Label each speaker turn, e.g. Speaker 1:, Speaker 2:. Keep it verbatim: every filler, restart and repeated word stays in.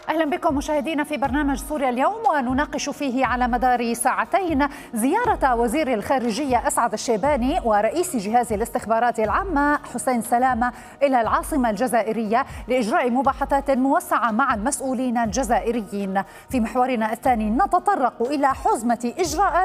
Speaker 1: أهلا بكم مشاهدينا في برنامج سوريا اليوم، ونناقش فيه على مدار ساعتين زيارة وزير الخارجية أسعد الشيباني ورئيس جهاز الاستخبارات العامة حسين سلامة إلى العاصمة الجزائرية لإجراء مباحثات موسعة مع المسؤولين الجزائريين. في محورنا الثاني نتطرق إلى حزمة إجراءات